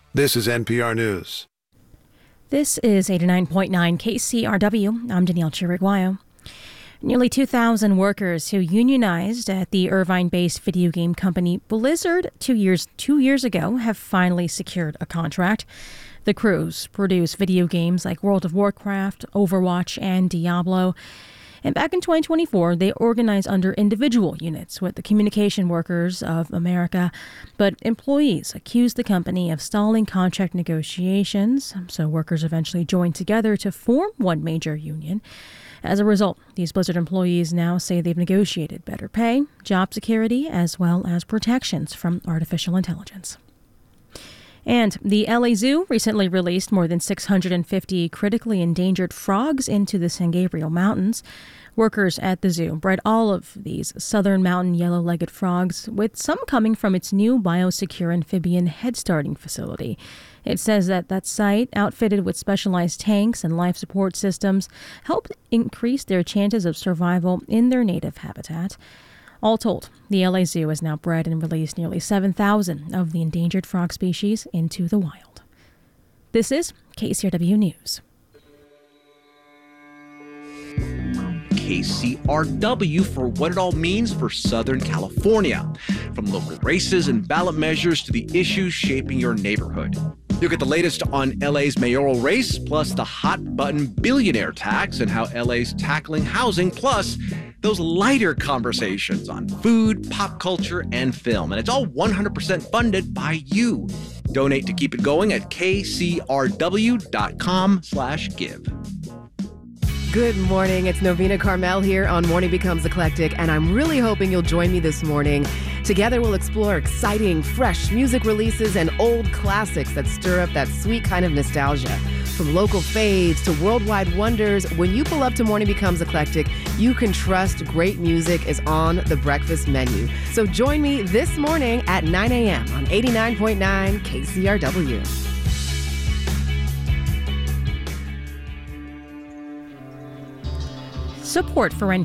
This is NPR News. This is 89.9 KCRW. I'm Danielle Chiriguayo. Nearly 2,000 workers who unionized at the Irvine-based video game company Blizzard 2 years ago have finally secured a contract. The crews produce video games like World of Warcraft, Overwatch, and Diablo. And back in 2024, they organized under individual units with the Communication Workers of America. But employees accused the company of stalling contract negotiations, so workers eventually joined together to form one major union. As a result, these Blizzard employees now say they've negotiated better pay, job security, as well as protections from artificial intelligence. And the LA Zoo recently released more than 650 critically endangered frogs into the San Gabriel Mountains. Workers at the zoo bred all of these southern mountain yellow-legged frogs, with some coming from its new biosecure amphibian head starting facility. It says that site, outfitted with specialized tanks and life support systems, helped increase their chances of survival in their native habitat. All told, the LA Zoo has now bred and released nearly 7,000 of the endangered frog species into the wild. This is KCRW News. KCRW for what it all means for Southern California. From local races and ballot measures to the issues shaping your neighborhood. You'll get the latest on LA's mayoral race, plus the hot-button billionaire tax and how LA's tackling housing, plus those lighter conversations on food, pop culture, and film. And it's all 100% funded by you. Donate to keep it going at kcrw.com/give. Good morning. It's Novena Carmel here on Morning Becomes Eclectic, and I'm really hoping you'll join me this morning. Together, we'll explore exciting, fresh music releases and old classics that stir up that sweet kind of nostalgia. From local faves to worldwide wonders, when you pull up to Morning Becomes Eclectic, you can trust great music is on the breakfast menu. So join me this morning at 9 a.m. on 89.9 KCRW. Support for